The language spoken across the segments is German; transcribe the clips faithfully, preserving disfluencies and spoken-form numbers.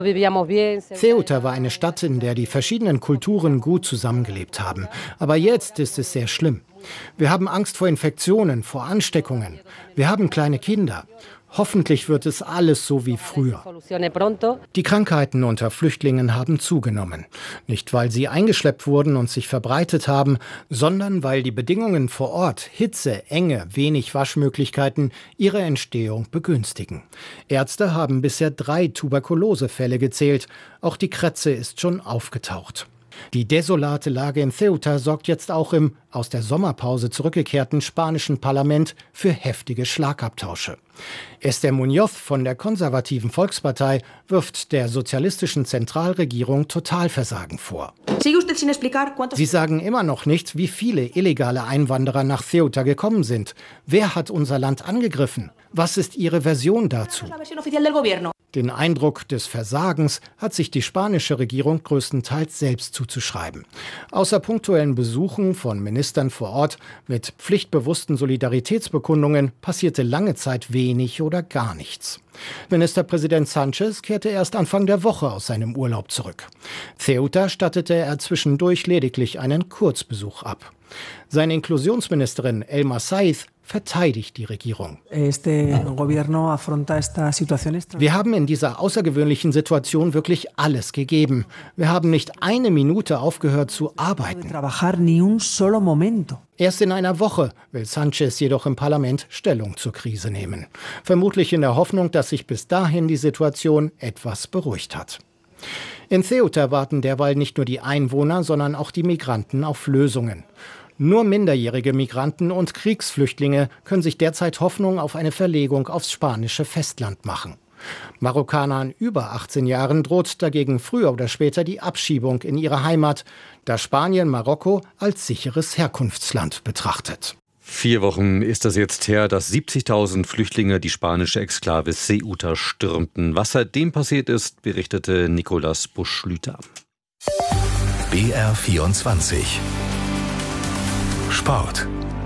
Ceuta war eine Stadt, in der die verschiedenen Kulturen gut zusammengelebt haben. Aber jetzt ist es sehr schlimm. Wir haben Angst vor Infektionen, vor Ansteckungen. Wir haben kleine Kinder. Hoffentlich wird es alles so wie früher. Die Krankheiten unter Flüchtlingen haben zugenommen. Nicht, weil sie eingeschleppt wurden und sich verbreitet haben, sondern weil die Bedingungen vor Ort, Hitze, Enge, wenig Waschmöglichkeiten, ihre Entstehung begünstigen. Ärzte haben bisher drei Tuberkulosefälle gezählt. Auch die Krätze ist schon aufgetaucht. Die desolate Lage in Ceuta sorgt jetzt auch im aus der Sommerpause zurückgekehrten spanischen Parlament für heftige Schlagabtausche. Esther Muñoz von der konservativen Volkspartei wirft der sozialistischen Zentralregierung Totalversagen vor. Sie sagen immer noch nicht, wie viele illegale Einwanderer nach Ceuta gekommen sind. Wer hat unser Land angegriffen? Was ist Ihre Version dazu? Den Eindruck des Versagens hat sich die spanische Regierung größtenteils selbst zuzuschreiben. Außer punktuellen Besuchen von Ministern vor Ort mit pflichtbewussten Solidaritätsbekundungen passierte lange Zeit wenig oder gar nichts. Ministerpräsident Sánchez kehrte erst Anfang der Woche aus seinem Urlaub zurück. Ceuta stattete er zwischendurch lediglich einen Kurzbesuch ab. Seine Inklusionsministerin Elma Saiz verteidigt die Regierung. Wir haben in dieser außergewöhnlichen Situation wirklich alles gegeben. Wir haben nicht eine Minute aufgehört zu arbeiten. Erst in einer Woche will Sánchez jedoch im Parlament Stellung zur Krise nehmen. Vermutlich in der Hoffnung, dass sich bis dahin die Situation etwas beruhigt hat. In Ceuta warten derweil nicht nur die Einwohner, sondern auch die Migranten auf Lösungen. Nur minderjährige Migranten und Kriegsflüchtlinge können sich derzeit Hoffnung auf eine Verlegung aufs spanische Festland machen. Marokkanern über achtzehn Jahren droht dagegen früher oder später die Abschiebung in ihre Heimat, da Spanien Marokko als sicheres Herkunftsland betrachtet. Vier Wochen ist das jetzt her, dass siebzigtausend Flüchtlinge die spanische Exklave Ceuta stürmten. Was seitdem passiert ist, berichtete Nicolas Busch-Schlüter. B R vierundzwanzig Sport.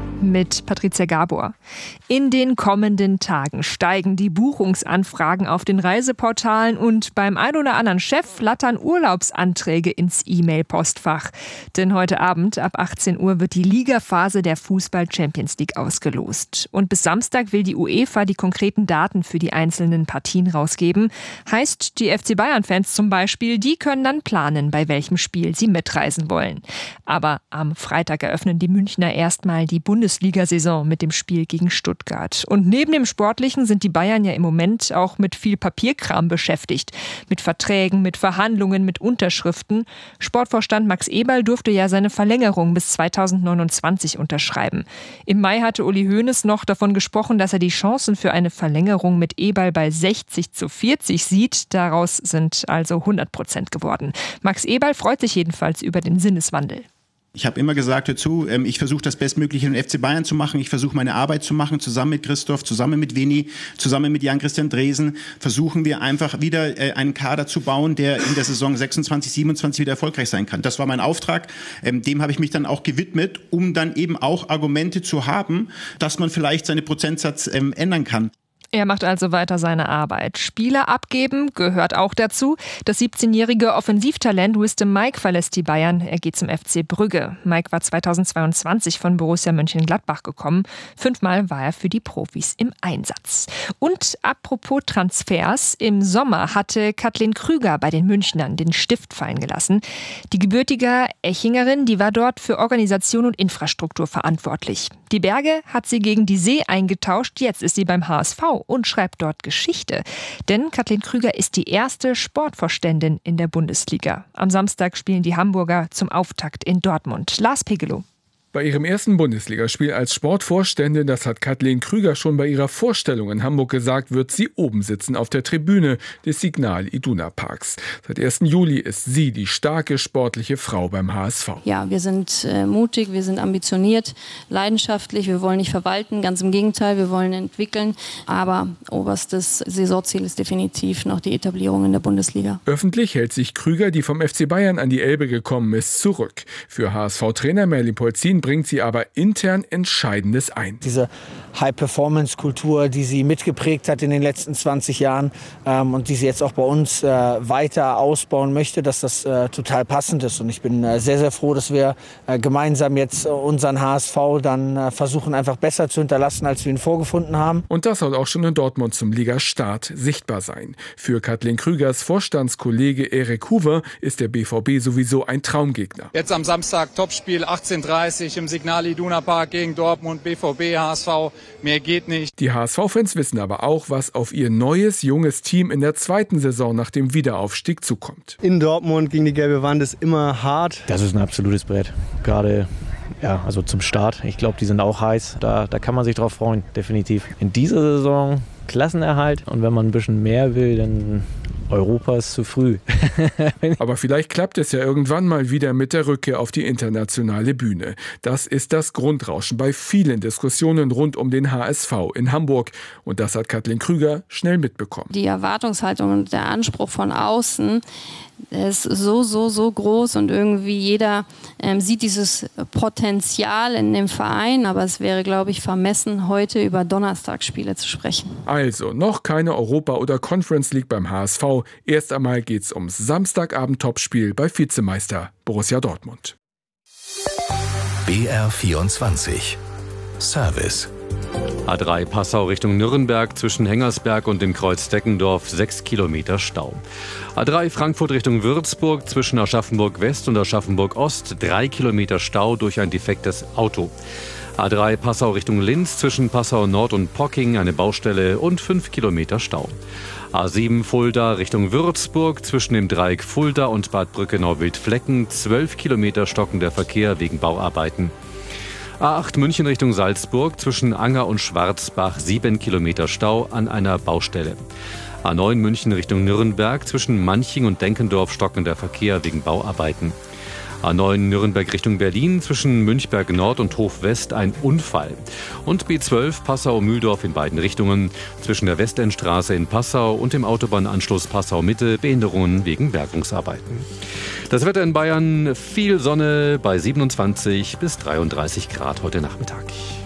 Mit Patricia Gabor. In den kommenden Tagen steigen die Buchungsanfragen auf den Reiseportalen und beim ein oder anderen Chef flattern Urlaubsanträge ins E-Mail-Postfach. Denn heute Abend ab achtzehn Uhr wird die Ligaphase der Fußball-Champions League ausgelost. Und bis Samstag will die UEFA die konkreten Daten für die einzelnen Partien rausgeben. Heißt, die F C Bayern-Fans zum Beispiel, die können dann planen, bei welchem Spiel sie mitreisen wollen. Aber am Freitag eröffnen die Münchner erstmal die Bundesliga. Bundesliga-Saison mit dem Spiel gegen Stuttgart. Und neben dem Sportlichen sind die Bayern ja im Moment auch mit viel Papierkram beschäftigt. Mit Verträgen, mit Verhandlungen, mit Unterschriften. Sportvorstand Max Eberl durfte ja seine Verlängerung bis zweitausendneunundzwanzig unterschreiben. Im Mai hatte Uli Hoeneß noch davon gesprochen, dass er die Chancen für eine Verlängerung mit Eberl bei sechzig zu vierzig sieht. Daraus sind also hundert Prozent geworden. Max Eberl freut sich jedenfalls über den Sinneswandel. Ich habe immer gesagt dazu, ich versuche das Bestmögliche in den F C Bayern zu machen. Ich versuche meine Arbeit zu machen, zusammen mit Christoph, zusammen mit Veni, zusammen mit Jan-Christian Dresen. Versuchen wir einfach wieder einen Kader zu bauen, der in der Saison sechsundzwanzig, siebenundzwanzig wieder erfolgreich sein kann. Das war mein Auftrag. Dem habe ich mich dann auch gewidmet, um dann eben auch Argumente zu haben, dass man vielleicht seinen Prozentsatz ändern kann. Er macht also weiter seine Arbeit. Spieler abgeben gehört auch dazu. Das siebzehnjährige Offensivtalent Wisdom Mike verlässt die Bayern. Er geht zum F C Brügge. Mike war zweitausendzweiundzwanzig von Borussia Mönchengladbach gekommen. Fünfmal war er für die Profis im Einsatz. Und apropos Transfers, im Sommer hatte Kathleen Krüger bei den Münchnern den Stift fallen gelassen. Die gebürtige Echingerin, die war dort für Organisation und Infrastruktur verantwortlich. Die Berge hat sie gegen die See eingetauscht. Jetzt ist sie beim H S V und schreibt dort Geschichte. Denn Kathleen Krüger ist die erste Sportvorständin in der Bundesliga. Am Samstag spielen die Hamburger zum Auftakt in Dortmund. Lars Pegelow. Bei ihrem ersten Bundesligaspiel als Sportvorständin, das hat Kathleen Krüger schon bei ihrer Vorstellung in Hamburg gesagt, wird sie oben sitzen auf der Tribüne des Signal Iduna Parks. Seit ersten Juli ist sie die starke sportliche Frau beim H S V. Ja, wir sind äh, mutig, wir sind ambitioniert, leidenschaftlich, wir wollen nicht verwalten, ganz im Gegenteil, wir wollen entwickeln. Aber oberstes Saisonziel ist definitiv noch die Etablierung in der Bundesliga. Öffentlich hält sich Krüger, die vom F C Bayern an die Elbe gekommen ist, zurück. Für H S V-Trainer Merlin Polzin bringt sie aber intern Entscheidendes ein. Diese High-Performance-Kultur, die sie mitgeprägt hat in den letzten zwanzig Jahren ähm, und die sie jetzt auch bei uns äh, weiter ausbauen möchte, dass das äh, total passend ist. Und ich bin äh, sehr, sehr froh, dass wir äh, gemeinsam jetzt äh, unseren H S V dann äh, versuchen, einfach besser zu hinterlassen, als wir ihn vorgefunden haben. Und das soll auch schon in Dortmund zum Ligastart sichtbar sein. Für Kathleen Krügers Vorstandskollege Erik Huber ist der B V B sowieso ein Traumgegner. Jetzt am Samstag Topspiel achtzehn Uhr dreißig im Signal Iduna Park gegen Dortmund, B V B, H S V. Mehr geht nicht. Die H S V-Fans wissen aber auch, was auf ihr neues, junges Team in der zweiten Saison nach dem Wiederaufstieg zukommt. In Dortmund gegen die gelbe Wand ist immer hart. Das ist ein absolutes Brett. Gerade ja, also zum Start. Ich glaube, die sind auch heiß. Da, da kann man sich drauf freuen, definitiv. In dieser Saison Klassenerhalt. Und wenn man ein bisschen mehr will, dann Europa ist zu früh. Aber vielleicht klappt es ja irgendwann mal wieder mit der Rückkehr auf die internationale Bühne. Das ist das Grundrauschen bei vielen Diskussionen rund um den H S V in Hamburg. Und das hat Kathleen Krüger schnell mitbekommen. Die Erwartungshaltung und der Anspruch von außen ist so, so, so groß und irgendwie jeder ähm, sieht dieses Potenzial in dem Verein. Aber es wäre, glaube ich, vermessen, heute über Donnerstagsspiele zu sprechen. Also noch keine Europa- oder Conference League beim H S V. Erst einmal geht's ums Samstagabend-Topspiel bei Vizemeister Borussia Dortmund. B R vierundzwanzig Service. A drei Passau Richtung Nürnberg zwischen Hengersberg und dem Kreuz Deckendorf sechs Kilometer Stau. A drei Frankfurt Richtung Würzburg zwischen Aschaffenburg West und Aschaffenburg Ost drei Kilometer Stau durch ein defektes Auto. A drei Passau Richtung Linz zwischen Passau Nord und Pocking eine Baustelle und fünf Kilometer Stau. A sieben Fulda Richtung Würzburg zwischen dem Dreieck Fulda und Bad Brückenau-Wildflecken zwölf Kilometer stockender Verkehr wegen Bauarbeiten. A acht München Richtung Salzburg zwischen Anger und Schwarzbach sieben Kilometer Stau an einer Baustelle. A neun München Richtung Nürnberg zwischen Manching und Denkendorf stockender Verkehr wegen Bauarbeiten. A neun Nürnberg Richtung Berlin zwischen Münchberg Nord und Hof West ein Unfall. Und B zwölf Passau-Mühldorf in beiden Richtungen zwischen der Westendstraße in Passau und dem Autobahnanschluss Passau-Mitte Behinderungen wegen Bergungsarbeiten. Das Wetter in Bayern, viel Sonne bei siebenundzwanzig bis dreiunddreißig Grad heute Nachmittag.